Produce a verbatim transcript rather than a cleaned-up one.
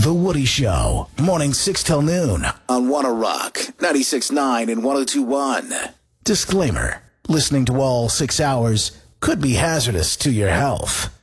The Woody Show, morning six till noon on Wanna Rock, ninety-six point nine and one oh two point one. Disclaimer, listening to all six hours could be hazardous to your health.